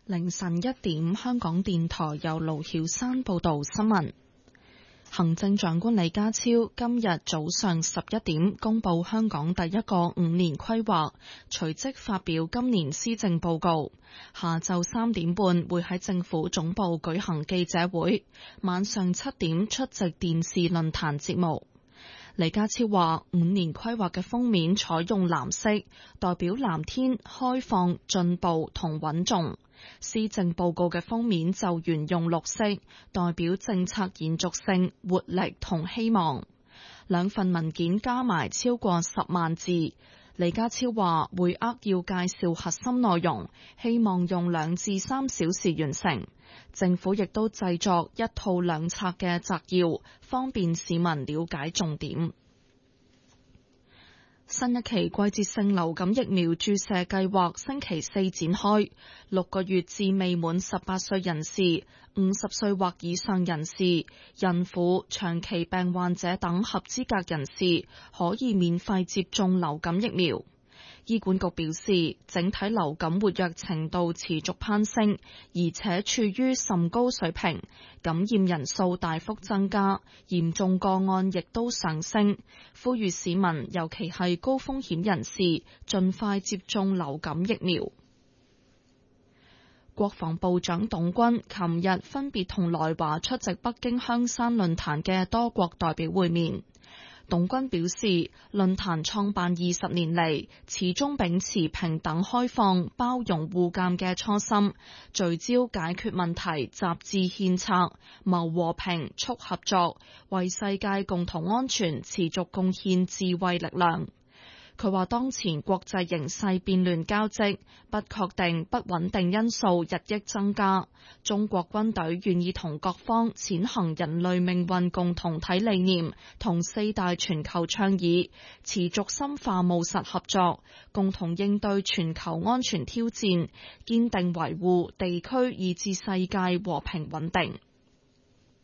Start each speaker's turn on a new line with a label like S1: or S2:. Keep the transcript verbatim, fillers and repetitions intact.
S1: 凌晨一點，香港電台由盧曉山報道新聞。行政長官李家超今日早上十一點公布香港第一個五年規劃，隨即發表今年施政報告。下晝三點半會喺政府總部舉行記者會，晚上七點出席電視論壇節目。李家超話，五年規劃嘅封面採用藍色，代表藍天、開放、進步同穩重。施政報告嘅封面就沿用綠色，代表政策延續性、活力同希望。兩份文件加埋超過十萬字。李家超話會扼要介紹核心內容，希望用兩至三小時完成。政府亦都製作一套兩冊嘅摘要，方便市民了解重點。新一期季節性流感疫苗注射計劃星期四展開，六個月至未滿十八歲人士、五十歲或以上人士、孕婦、長期病患者等合資格人士可以免費接種流感疫苗。醫管局表示，整體流感活躍程度持續攀升，而且處於甚高水平，感染人數大幅增加，嚴重個案亦都上升。呼籲市民，尤其係高風險人士，盡快接種流感疫苗。國防部長董軍琴日分別同來華出席北京香山論壇嘅多國代表會面。董軍表示，論壇創辦二十年嚟，始終秉持平等開放、包容互鑒嘅初心，聚焦解決問題、集智獻策、謀和平、促合作，為世界共同安全持續貢獻智慧力量。佢話當前國際形勢變亂交織，不確定、不穩定因素日益增加。中國軍隊願意同各方踐行人類命運共同體理念同四大全球倡議，持續深化務實合作，共同應對全球安全挑戰，堅定維護地區以至世界和平穩定。